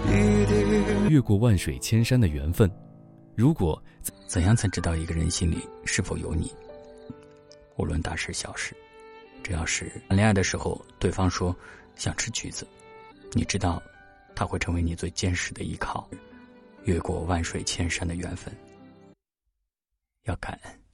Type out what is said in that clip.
越过万水千山的缘分，如果怎样才知道一个人心里是否有你？无论大事小事，只要是谈恋爱的时候，对方说想吃橘子，你知道他会成为你最坚实的依靠。越过万水千山的缘分，要感恩。